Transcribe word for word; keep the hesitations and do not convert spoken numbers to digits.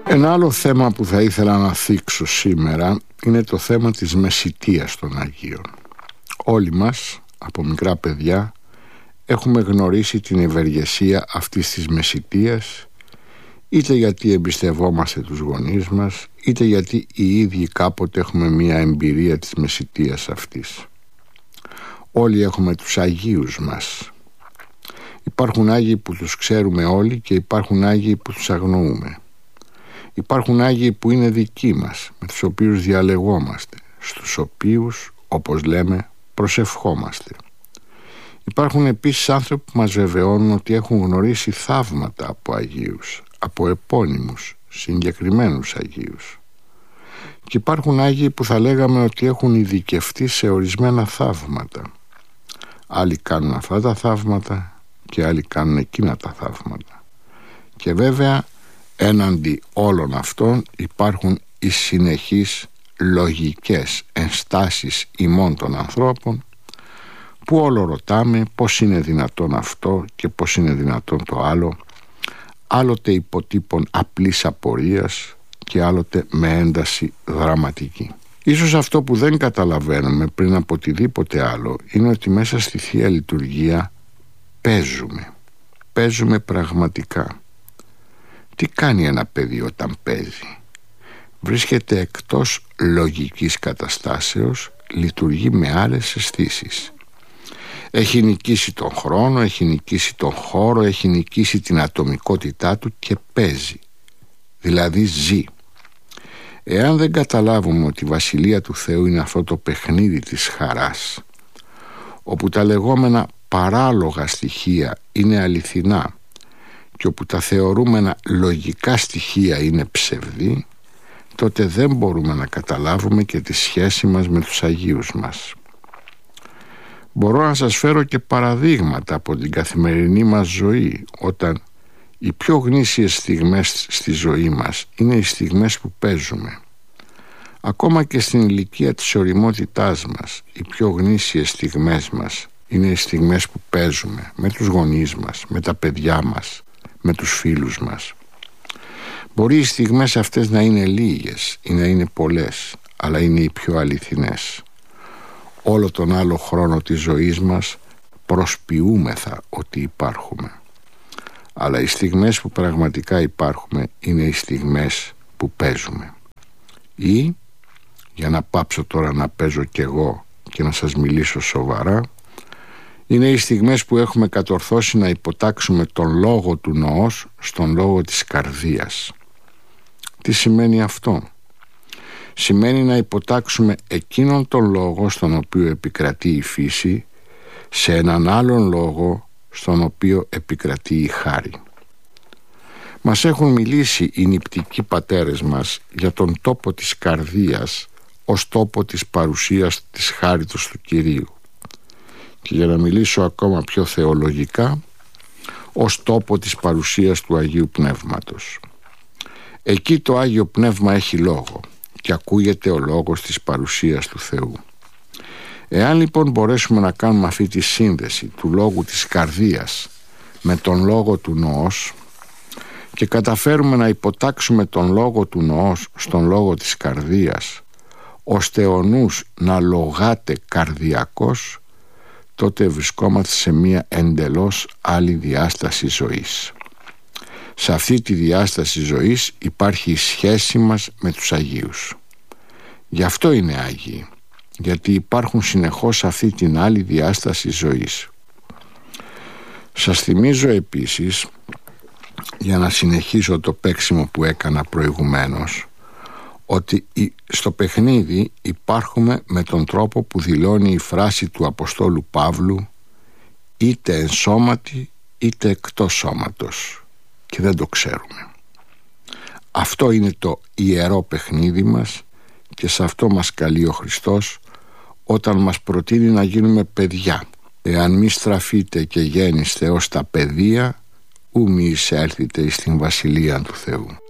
Ένα άλλο θέμα που θα ήθελα να θίξω σήμερα είναι το θέμα της μεσιτείας των Αγίων. Όλοι μας, από μικρά παιδιά, έχουμε γνωρίσει την ευεργεσία αυτής της μεσιτείας, είτε γιατί εμπιστευόμαστε τους γονείς μας, είτε γιατί οι ίδιοι κάποτε έχουμε μία εμπειρία της μεσιτείας αυτής. Όλοι έχουμε τους Αγίους μας. Υπάρχουν Άγιοι που τους ξέρουμε όλοι και υπάρχουν Άγιοι που τους αγνοούμε. Υπάρχουν Άγιοι που είναι δικοί μας, με τους οποίους διαλεγόμαστε, στους οποίους, όπως λέμε, προσευχόμαστε. Υπάρχουν επίσης άνθρωποι που μας βεβαιώνουν ότι έχουν γνωρίσει θαύματα από Αγίους, από επώνυμους, συγκεκριμένους Αγίους. Και υπάρχουν Άγιοι που θα λέγαμε ότι έχουν ειδικευτεί σε ορισμένα θαύματα. Άλλοι κάνουν αυτά τα θαύματα και άλλοι κάνουν εκείνα τα θαύματα. Και βέβαια έναντι όλων αυτών υπάρχουν οι συνεχείς λογικές ενστάσεις ημών των ανθρώπων, που όλο ρωτάμε πώς είναι δυνατόν αυτό και πώς είναι δυνατόν το άλλο, άλλοτε υποτύπων απλής απορίας και άλλοτε με ένταση δραματική. Ίσως αυτό που δεν καταλαβαίνουμε πριν από οτιδήποτε άλλο είναι ότι μέσα στη Θεία Λειτουργία παίζουμε. Παίζουμε πραγματικά. Τι κάνει ένα παιδί όταν παίζει? Βρίσκεται εκτός λογικής καταστάσεως, λειτουργεί με άλλες αισθήσεις. Έχει νικήσει τον χρόνο, έχει νικήσει τον χώρο, έχει νικήσει την ατομικότητά του και παίζει. Δηλαδή ζει. Εάν δεν καταλάβουμε ότι η Βασιλεία του Θεού είναι αυτό το παιχνίδι της χαράς, όπου τα λεγόμενα παράλογα στοιχεία είναι αληθινά και όπου τα θεωρούμενα λογικά στοιχεία είναι ψευδή, τότε δεν μπορούμε να καταλάβουμε και τη σχέση μας με τους Αγίους μας. Μπορώ να σας φέρω και παραδείγματα από την καθημερινή μας ζωή, όταν οι πιο γνήσιες στιγμές στη ζωή μας είναι οι στιγμές που παίζουμε. Ακόμα και στην ηλικία της ωριμότητάς μας, οι πιο γνήσιες στιγμές μας είναι οι στιγμές που παίζουμε με τους γονείς μας, με τα παιδιά μας, με τους φίλους μας. Μπορεί οι στιγμές αυτές να είναι λίγες ή να είναι πολλές, αλλά είναι οι πιο αληθινές. Όλο τον άλλο χρόνο της ζωής μας προσποιούμεθα ότι υπάρχουμε. Αλλά οι στιγμές που πραγματικά υπάρχουμε είναι οι στιγμές που παίζουμε. Ή, για να πάψω τώρα να παίζω κι εγώ και να σας μιλήσω σοβαρά, είναι οι στιγμές που έχουμε κατορθώσει να υποτάξουμε τον λόγο του νοός στον λόγο της καρδίας. Τι σημαίνει αυτό? Σημαίνει να υποτάξουμε εκείνον τον λόγο στον οποίο επικρατεί η φύση σε έναν άλλον λόγο στον οποίο επικρατεί η χάρη. Μας έχουν μιλήσει οι νηπτικοί πατέρες μας για τον τόπο της καρδίας ως τόπο της παρουσίας της χάριτος του Κυρίου. Και για να μιλήσω ακόμα πιο θεολογικά, ως τόπο της παρουσίας του Αγίου Πνεύματος. Εκεί το Άγιο Πνεύμα έχει λόγο και ακούγεται ο λόγος της παρουσίας του Θεού. Εάν λοιπόν μπορέσουμε να κάνουμε αυτή τη σύνδεση του λόγου της καρδίας με τον λόγο του νοός και καταφέρουμε να υποτάξουμε τον λόγο του νοός στον λόγο της καρδίας, ώστε ο νους να λογάται καρδιακός, τότε βρισκόμαστε σε μία εντελώς άλλη διάσταση ζωής. Σε αυτή τη διάσταση ζωής υπάρχει η σχέση μας με τους Αγίους. Γι' αυτό είναι Άγιοι, γιατί υπάρχουν συνεχώς σε αυτή την άλλη διάσταση ζωής. Σας θυμίζω επίσης, για να συνεχίσω το παίξιμο που έκανα προηγουμένως, ότι στο παιχνίδι υπάρχουμε με τον τρόπο που δηλώνει η φράση του Αποστόλου Παύλου, είτε εν σώματι είτε εκτός σώματος, και δεν το ξέρουμε. Αυτό είναι το ιερό παιχνίδι μας και σε αυτό μας καλεί ο Χριστός όταν μας προτείνει να γίνουμε παιδιά. Εάν μη στραφείτε και γέννηστε ως τα παιδεία, ου μη εισέλθετε εις την Βασιλεία του Θεού.